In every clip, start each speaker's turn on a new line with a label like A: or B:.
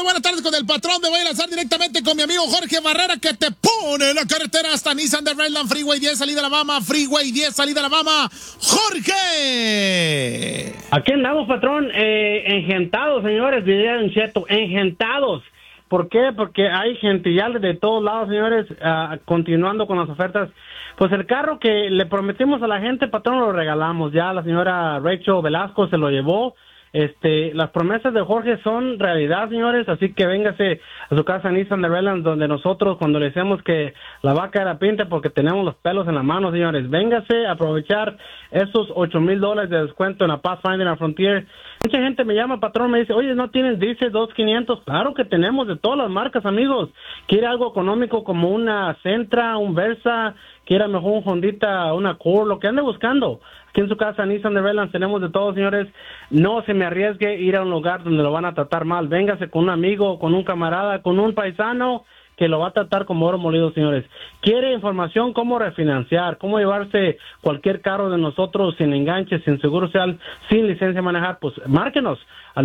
A: buenas tardes con el patrón. Me voy a lanzar directamente con mi amigo Jorge Barrera, que te pone en la carretera hasta Nissan de Redland, Freeway 10, salida Alabama, Freeway 10, salida Alabama. ¡Jorge!
B: Aquí andamos, patrón, engentados, señores, diría Don Cheto, engentados. ¿Por qué? Porque hay gentillales de todos lados, señores, continuando con las ofertas. Pues el carro que le prometimos a la gente, patrón, lo regalamos. Ya la señora Rachel Velasco se lo llevó. Las promesas de Jorge son realidad, señores, así que véngase a su casa Nissan de Redlands, donde nosotros cuando le decimos que la vaca era pinta porque tenemos los pelos en la mano, señores, véngase a aprovechar esos $8,000 de descuento en la Pathfinder, en la Frontier. Mucha gente me llama, patrón, me dice, oye, ¿no tienes diésel 2500? Claro que tenemos de todas las marcas, amigos. ¿Quiere algo económico como una Sentra, un Versa? ¿Quiere mejor un Hondita, una Accord? Lo que ande buscando. Aquí en su casa Nissan de Redlands tenemos de todo, señores. No se me arriesgue a ir a un lugar donde lo van a tratar mal. Véngase con un amigo, con un camarada, con un paisano que lo va a tratar como oro molido, señores. ¿Quiere información cómo refinanciar, cómo llevarse cualquier carro de nosotros sin enganche, sin seguro social, sin licencia de manejar? Pues márquenos al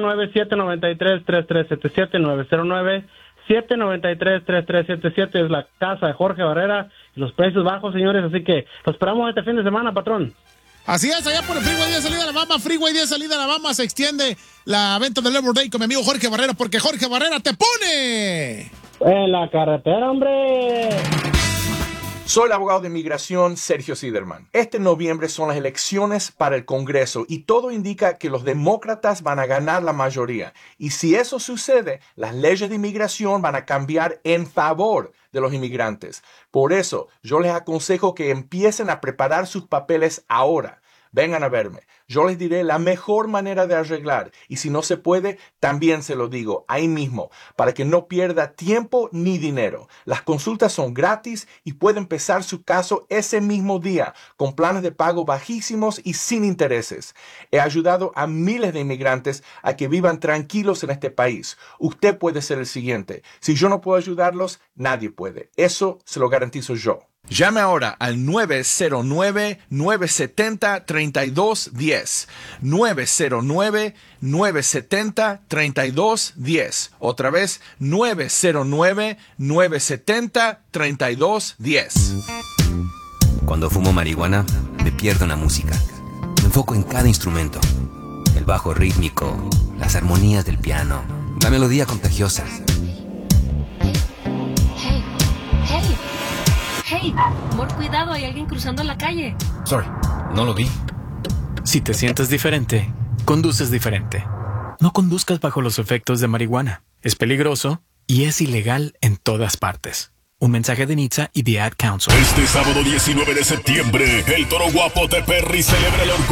B: 909-793-3377, 909-793-3377. Es la casa de Jorge Barrera. Los precios bajos, señores, así que los esperamos este fin de semana, patrón.
A: Así es, allá por el Freeway 10 salida Alabama, Freeway 10 salida Alabama, se extiende la venta del Labor Day con mi amigo Jorge Barrera, porque Jorge Barrera te pone
B: en la carretera, hombre.
C: Soy el abogado de inmigración Sergio Siderman. Este noviembre son las elecciones para el Congreso y todo indica que los demócratas van a ganar la mayoría. Y si eso sucede, las leyes de inmigración van a cambiar en favor de los inmigrantes. Por eso, yo les aconsejo que empiecen a preparar sus papeles ahora. Vengan a verme. Yo les diré la mejor manera de arreglar. Y si no se puede, también se lo digo ahí mismo, para que no pierda tiempo ni dinero. Las consultas son gratis y puede empezar su caso ese mismo día, con planes de pago bajísimos y sin intereses. He ayudado a miles de inmigrantes a que vivan tranquilos en este país. Usted puede ser el siguiente. Si yo no puedo ayudarlos, nadie puede. Eso se lo garantizo yo. Llame ahora al 909-970-3210. 909-970-3210. Otra vez, 909-970-3210.
D: Cuando fumo marihuana, me pierdo en la música. Me enfoco en cada instrumento. El bajo rítmico, las armonías del piano, la melodía contagiosa.
E: ¡Hey! Amor, cuidado, hay alguien cruzando la calle.
D: Sorry, no lo vi.
F: Si te sientes diferente, conduces diferente. No conduzcas bajo los efectos de marihuana. Es peligroso y es ilegal en todas partes. Un mensaje de NHTSA y The Ad Council.
G: Este sábado 19 de septiembre, el Toro Guapo de Perry celebra el orgullo